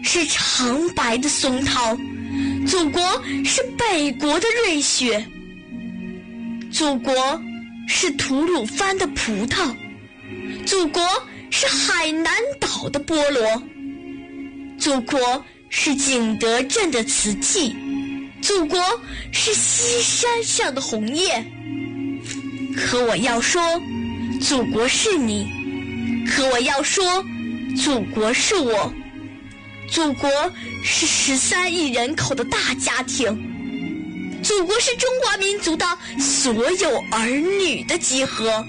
是长白的松涛，祖国是北国的瑞雪，祖国是吐鲁番的葡萄，祖国是海南岛的菠萝，祖国是景德镇的瓷器，祖国是西山上的红叶。可我要说，祖国是你；可我要说，祖国是我。祖国是13亿人口的大家庭，祖国是中华民族的所有儿女的集合。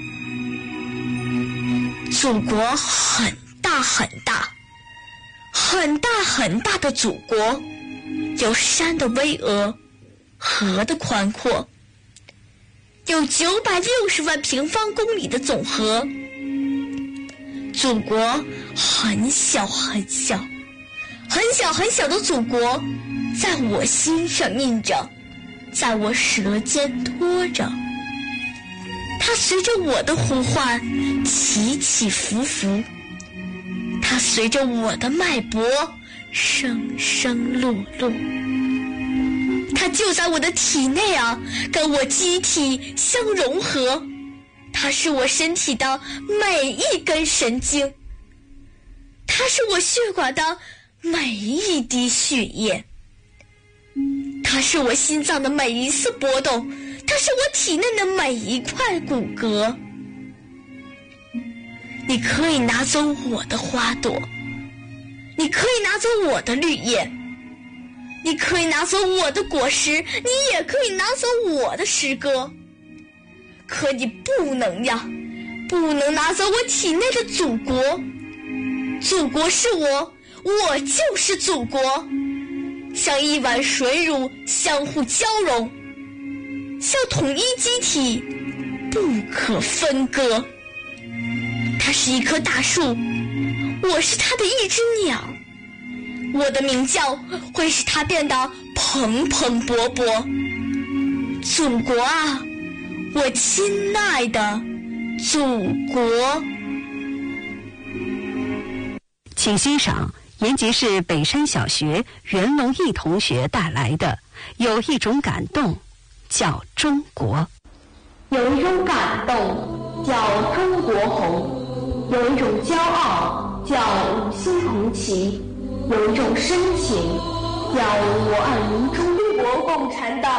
祖国很大很大，很大很大的祖国，有山的巍峨，河的宽阔，有960万平方公里的总和。祖国很小很小，很小很小的祖国，在我心上印着，在我舌尖拖着。它随着我的呼唤起起伏伏，它随着我的脉搏升升落落。它就在我的体内啊，跟我机体相融合。它是我身体的每一根神经，它是我血管的每一滴血液，它是我心脏的每一次波动，它是我体内的每一块骨骼。你可以拿走我的花朵，你可以拿走我的绿叶，你可以拿走我的果实，你也可以拿走我的诗歌。可你不能呀，不能拿走我体内的祖国。祖国是我，我就是祖国，像一碗水乳相互交融，像统一机体，不可分割。它是一棵大树，我是它的一只鸟，我的鸣叫会使它变得蓬蓬勃勃。祖国啊，我亲爱的祖国。 请欣赏延吉市北山小学袁龙义同学带来的有一种感动叫中国。 有一种感动叫中国红，有一种骄傲叫五星红旗，有一种深情叫我爱民中国共产党。